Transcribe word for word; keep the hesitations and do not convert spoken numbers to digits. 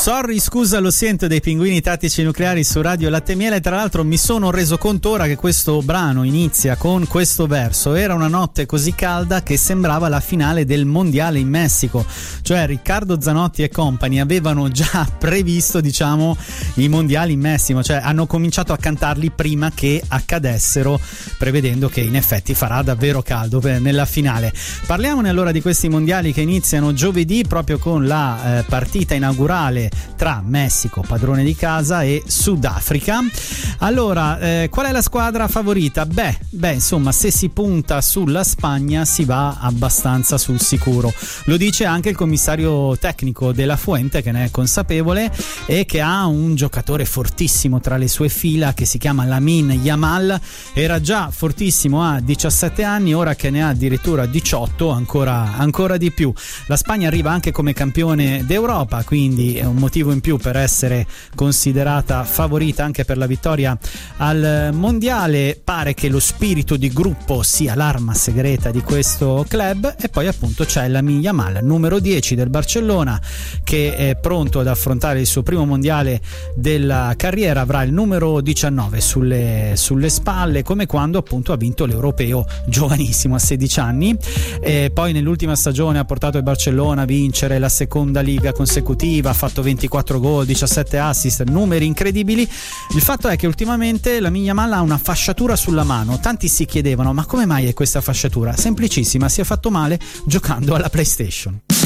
Sorry, scusa, lo sento dei Pinguini Tattici Nucleari su Radio Latte e Miele. Tra l'altro mi sono reso conto ora che questo brano inizia con questo verso. Era una notte così calda che sembrava la finale del mondiale in Messico, cioè Riccardo Zanotti e compagni avevano già previsto, diciamo, i mondiali in Messico, cioè hanno cominciato a cantarli prima che accadessero, prevedendo che in effetti farà davvero caldo nella finale. Parliamone allora di questi mondiali che iniziano giovedì proprio con la eh, partita inaugurale tra Messico, padrone di casa, e Sudafrica. Allora, eh, qual è la squadra favorita? Beh, beh, insomma, se si punta sulla Spagna si va abbastanza sul sicuro. Lo dice anche il commissario tecnico della Fuente, che ne è consapevole e che ha un giocatore fortissimo tra le sue fila che si chiama Lamine Yamal. Era già fortissimo a diciassette anni, ora che ne ha addirittura diciotto, ancora, ancora di più. La Spagna arriva anche come campione d'Europa, quindi è un motivo in più per essere considerata favorita anche per la vittoria al mondiale. Pare che lo spirito di gruppo sia l'arma segreta di questo club. E poi appunto c'è Lamine Yamal, numero dieci del Barcellona, che è pronto ad affrontare il suo primo mondiale della carriera. Avrà il numero diciannove sulle, sulle spalle, come quando appunto ha vinto l'Europeo giovanissimo a sedici anni. E poi nell'ultima stagione ha portato il Barcellona a vincere la seconda liga consecutiva, ha fatto ventiquattro gol, diciassette assist, numeri incredibili. Il fatto è che ultimamente Lamine Yamal ha una fasciatura sulla mano. Tanti si chiedevano: ma come mai è questa fasciatura? Semplicissima, si è fatto male giocando alla PlayStation.